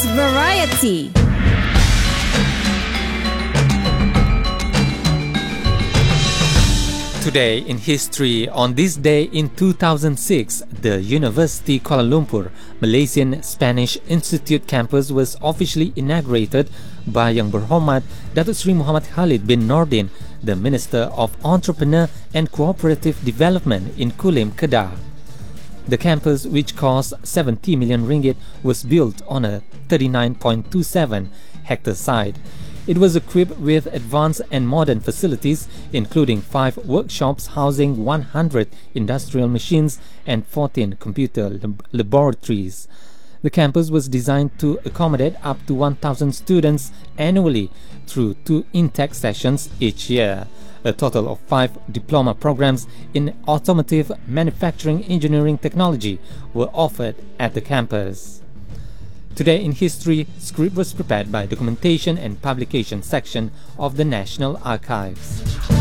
Campus Variety. Today in history, on this day in 2006, the University Kuala Lumpur Malaysian Spanish Institute campus was officially inaugurated by Yang Berhormat Datuk Seri Muhammad Khalid bin Nordin, the Minister of Entrepreneur and Cooperative Development in Kulim, Kedah. The campus, which cost 70 million ringgit, was built on a 39.27 hectare site. It was equipped with advanced and modern facilities, including 5 workshops housing 100 industrial machines and 14 computer laboratories. The campus was designed to accommodate up to 1,000 students annually through 2 intake sessions each year. A total of 5 diploma programs in automotive manufacturing engineering technology were offered at the campus. Today in history, script was prepared by Documentation and Publication section of the National Archives.